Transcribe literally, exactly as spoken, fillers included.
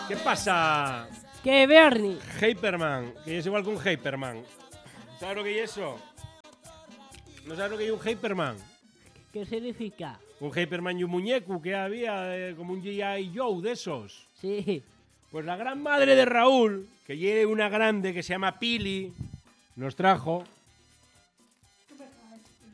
¿Qué pasa? ¿Qué, Bernie? Hyperman, que es igual que un Hyperman. ¿Sabes lo que es eso? ¿No sabes lo que es un Hyperman? ¿Qué significa? Un Hyperman y un muñeco que había, eh, como un G I Joe de esos. Sí. Pues la gran madre de Raúl, que lleve una grande que se llama Pili, nos trajo